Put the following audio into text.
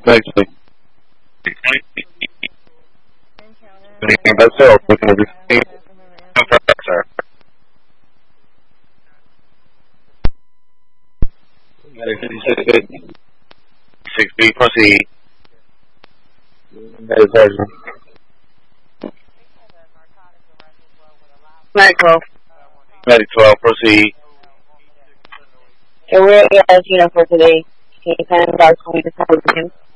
Thanks. That's all. Six B proceed. Night 12. 12 proceed. So we're for today. Can you kind of start calling the